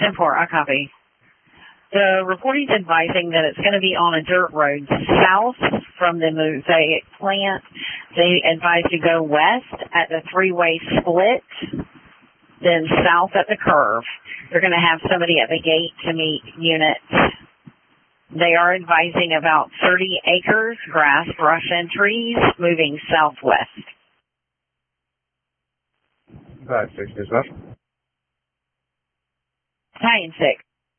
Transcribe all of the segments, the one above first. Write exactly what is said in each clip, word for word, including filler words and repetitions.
ten four, I copy. The reporting's advising that it's going to be on a dirt road south from the Mosaic plant. They advise you go west at the three-way split, then south at the curve. They're going to have somebody at the gate to meet units. They are advising about thirty acres, grass, brush, and trees, moving southwest. Five, six, dispatch. Nine, six.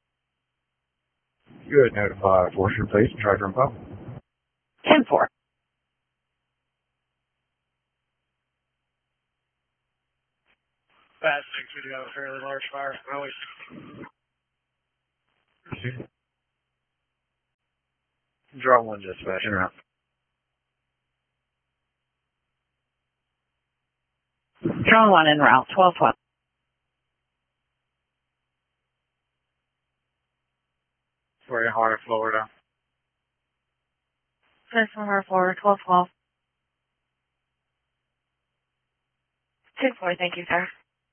Good, notify Forster, please, and try to pump. ten four. Five, six, we do have a fairly large fire. Highway sixty. Draw one, dispatch. Interrupt. Drone one en route, twelve twelve. We're in Harder, Florida. First one, Harder, Florida, twelve twelve. ten four, thank you, sir.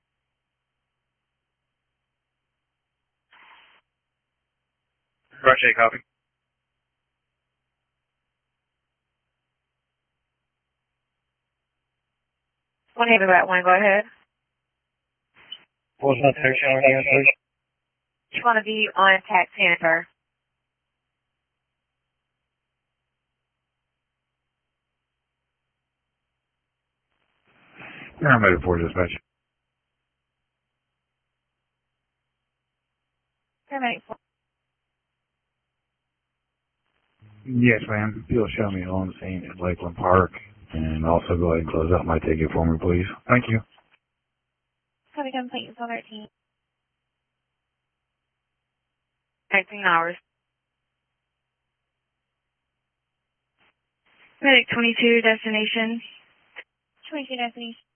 Roger, copy. One eight about one, go ahead. What was that section again, please? Just want to be on tax sir. I'm ready for dispatch. Yes, ma'am. You'll show me on the scene at Lakeland Park, and also go ahead and close out my ticket for me, please. Thank you. Copy complete, it's on thirteen. thirteen hours. Medic twenty-two, destination. twenty-two, destination.